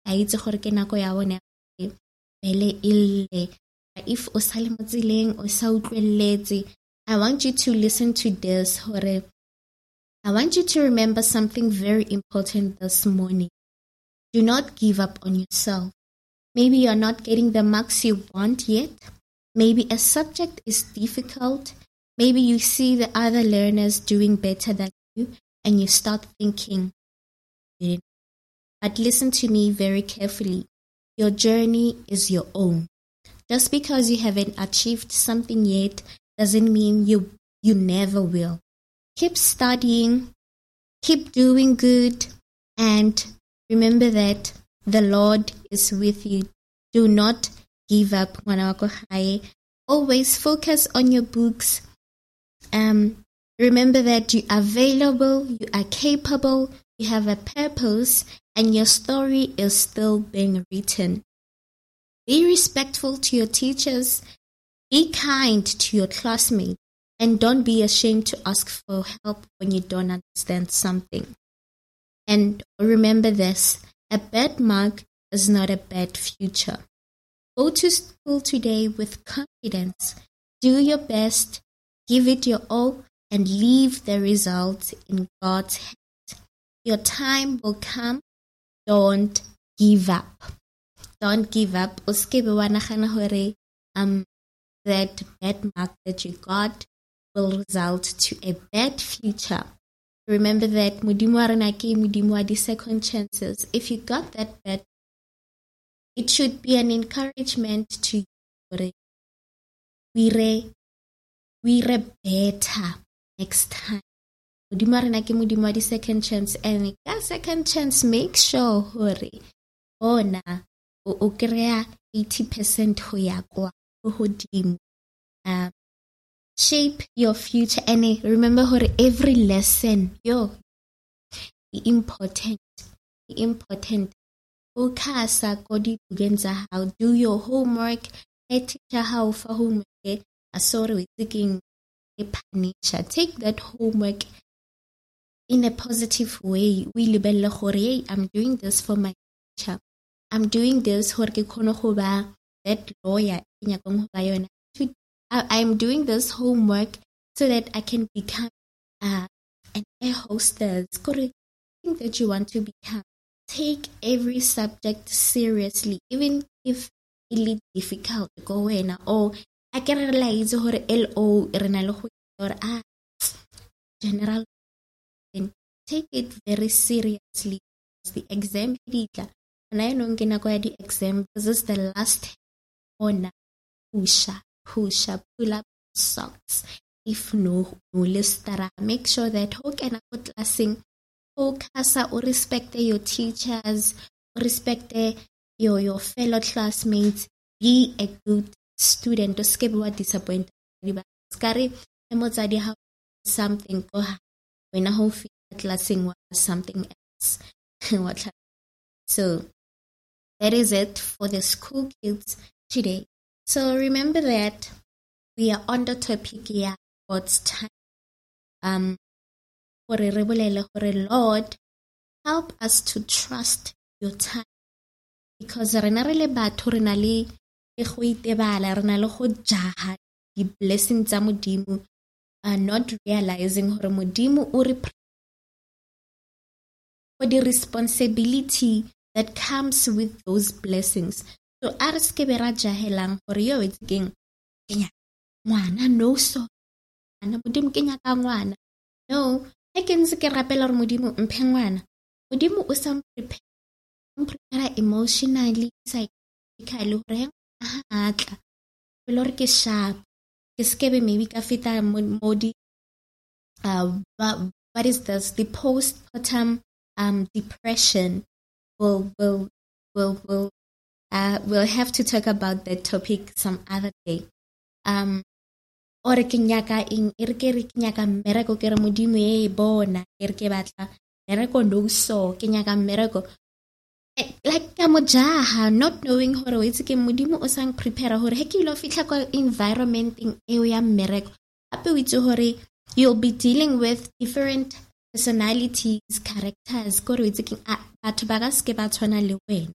a itse gore ke nako ya bone pele ille. If o sa le mo tseleng o sa utlweletse, I want you to listen to this. I want you to remember something very important this morning. Do not give up on yourself. Maybe you're not getting the marks you want yet. Maybe a subject is difficult. Maybe you see the other learners doing better than you and you start thinking, but listen to me very carefully. Your journey is your own. Just because you haven't achieved something yet doesn't mean you never will. Keep studying, keep doing good, and remember that the Lord is with you. Do not give up. Always focus on your books. Remember that you are available, you are capable, you have a purpose, and your story is still being written. Be respectful to your teachers. Be kind to your classmates. And don't be ashamed to ask for help when you don't understand something. And remember this, a bad mark is not a bad future. Go to school today with confidence. Do your best, give it your all, and leave the results in God's hands. Your time will come. Don't give up. Don't give up. That bad mark that you got will result to a bad future. Remember that Modimo Arenake, Modimo the second chances. If you got that bad, it should be an encouragement to you. We're better next time. Modimo Arenake, Modimo the second chance, and that second chance, make sure hore ona o krea 80% ho ya kwa hodimo. Shape your future, and remember hore every lesson important. Ukasa kodi bugenza how do your homework. Teacher how for homework. Sorry, we're thinking a punisher. Take that homework in a positive way. I'm doing this for my teacher. I'm doing this for that lawyer. I'm doing this homework so that I can become an air hostess. Correct. Thing that you want to become. Take every subject seriously, even if it's difficult. Go in or I can realize or LO or general. And take it very seriously. It's the exam and I know the exam. This is the last honor. Push up, pull up socks. If no listara, make sure that who can put lesson, focus or respect your teachers, respect your fellow classmates. Be a good student. To skip what disappointed. Scary, emotsadi have something go when I hope that lesson was something else. So that is it for the school kids today. So remember that we are on the topic here, God's time. For a Lord, help us to trust your time. Because the blessings tsa Modimo are not realizing hore Modimo for the responsibility that comes with those blessings. So ariske bera jahelang hore yo wetseng kenya ngwana no so ana Modimo kenya ka ngwana no e ke ntse ke rapela hore Modimo mphe ngwana. Modimo o sa prepare emotionally, psychologically hore atla pele hore ke sharp ke skebe maybe ka feta modi what is this, the postpartum depression. We'll have to talk about that topic some other day. Ore ke nyaka eng e re nyaka mmereko ke re Modimo e bona e re ke batla mmereko no so ke nyaka mmereko like ka mojaha not knowing hore o itse ke Modimo o sang prepare hore he ke lo fitla kwa environment eo ya mmereko ape o itse hore you'll be dealing with different personalities, characters. Go itse ke batho ba ka ske ba tshwana le wena.